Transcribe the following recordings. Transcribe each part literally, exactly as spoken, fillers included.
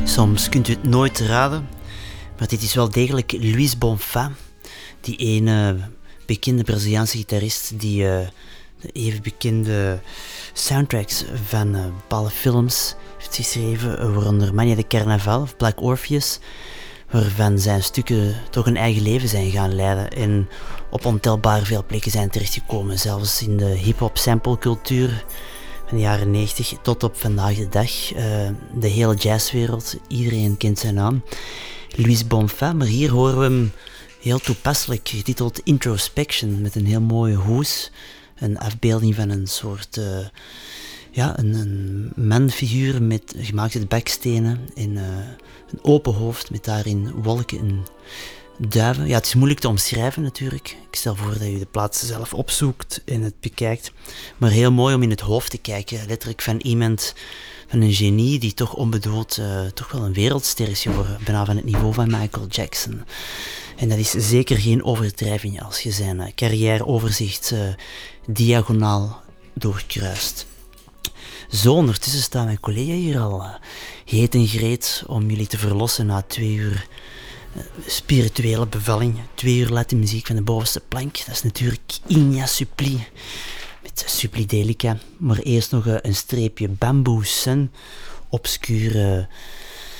Soms kunt u het nooit raden, maar dit is wel degelijk Luis Bonfá, die ene bekende Braziliaanse gitarist die uh, de even bekende soundtracks van uh, bepaalde films heeft geschreven, waaronder Mania de Carnaval of Black Orpheus, waarvan zijn stukken toch een eigen leven zijn gaan leiden en op ontelbaar veel plekken zijn terechtgekomen, zelfs in de hip-hop samplecultuur van de jaren negentig tot op vandaag de dag. Uh, de hele jazzwereld, iedereen kent zijn naam. Luis Bonfá, maar hier horen we hem heel toepasselijk getiteld Introspection, met een heel mooie hoes, een afbeelding van een soort uh, ja, een, een manfiguur met gemaakte bakstenen en uh, een open hoofd met daarin wolken en duiven. Ja, het is moeilijk te omschrijven natuurlijk. Ik stel voor dat u de plaats zelf opzoekt en het bekijkt. Maar heel mooi om in het hoofd te kijken. Letterlijk van iemand, van een genie die toch onbedoeld uh, toch wel een wereldster is geworden. Bijna van het niveau van Michael Jackson. En dat is zeker geen overdrijving als je zijn uh, carrièreoverzicht uh, diagonaal doorkruist. Zo, ondertussen staat mijn collega hier al uh, heet en gereed om jullie te verlossen na twee uur uh, spirituele bevalling. Twee uur latte muziek van de bovenste plank. Dat is natuurlijk Inja Suppli met Suppli-Delica. Maar eerst nog uh, een streepje Bamboo Sun, obscure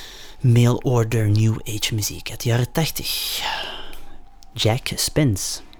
mail order new age muziek uit de jaren tachtig. Jack Spence.